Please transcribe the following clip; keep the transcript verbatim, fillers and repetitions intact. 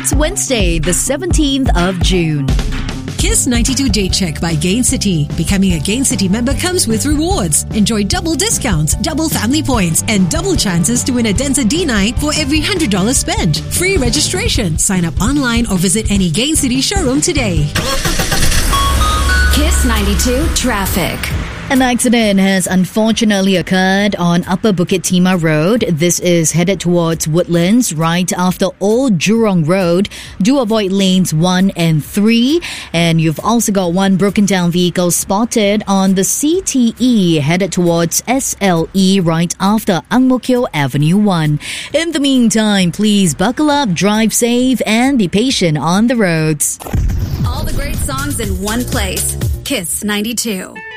It's Wednesday, the seventeenth of June. Kiss ninety-two Day Check by Gain City. Becoming a Gain City member comes with rewards. Enjoy double discounts, double family points, and double chances to win a Denza D nine for every one hundred dollars spent. Free registration. Sign up online or visit any Gain City showroom today. Kiss ninety-two Traffic. An accident has unfortunately occurred on Upper Bukit Timah Road. This is headed towards Woodlands right after Old Jurong Road. Do avoid lanes one and three. And you've also got one broken down vehicle spotted on the C T E headed towards S L E right after Ang Mo Kio Avenue one. In the meantime, please buckle up, drive safe, and be patient on the roads. All the great songs in one place. Kiss ninety-two.